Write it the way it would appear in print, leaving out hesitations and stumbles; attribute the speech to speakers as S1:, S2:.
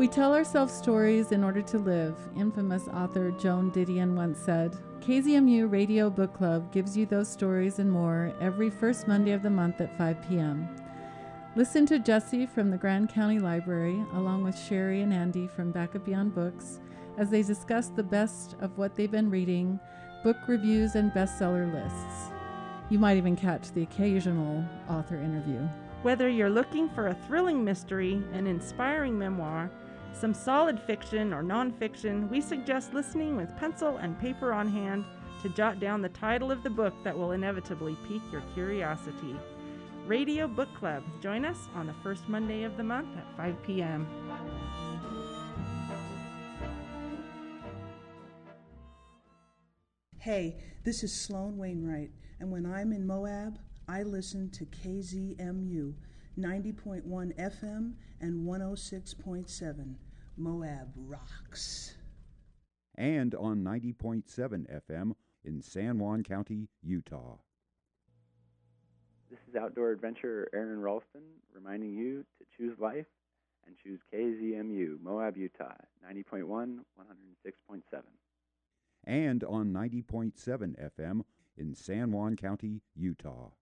S1: We tell ourselves stories in order to live, infamous author Joan Didion once said. KZMU Radio Book Club gives you those stories and more every first Monday of the month at 5 p.m. Listen to Jesse from the Grand County Library, along with Sherry and Andy from Back of Beyond Books, as they discuss the best of what they've been reading, book reviews, and bestseller lists. You might even catch the occasional author interview.
S2: Whether you're looking for a thrilling mystery, an inspiring memoir, some solid fiction or nonfiction, we suggest listening with pencil and paper on hand to jot down the title of the book that will inevitably pique your curiosity. Radio Book Club. Join us on the first Monday of the month at 5 p.m.
S3: Hey, this is Sloan Wainwright, and when I'm in Moab, I listen to KZMU 90.1 FM and 106.7. Moab rocks.
S4: And on 90.7 FM in San Juan County, Utah.
S5: This is outdoor adventurer Aaron Ralston reminding you to choose life and choose KZMU, Moab, Utah, 90.1, 106.7.
S4: And on 90.7 FM in San Juan County, Utah.